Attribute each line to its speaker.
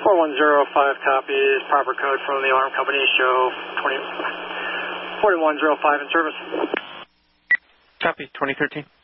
Speaker 1: 4105 copies. Proper code from the alarm company. Show 4105 in service.
Speaker 2: Copy, 2013.